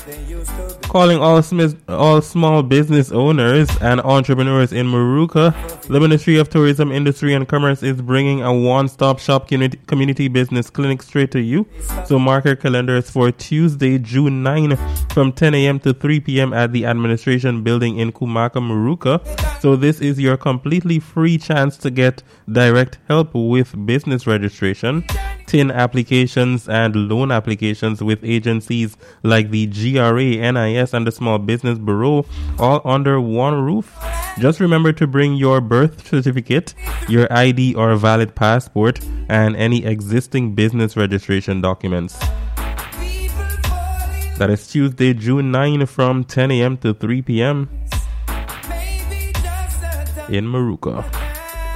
Calling all small business owners and entrepreneurs in Maruka, the Ministry of Tourism, Industry and Commerce is bringing a one-stop shop community business clinic straight to you. So mark your calendars for Tuesday, June 9 from 10 a.m. to 3 p.m. at the Administration Building in Kumaka, Maruka. So this is your completely free chance to get direct help with business registration, TIN applications and loan applications with agencies like the GRA, NIS and the Small Business Bureau, all under one roof. Just remember to bring your birth certificate, your ID or valid passport, and any existing business registration documents. That is Tuesday, June 9 from 10 a.m. to 3 p.m. in Maruka.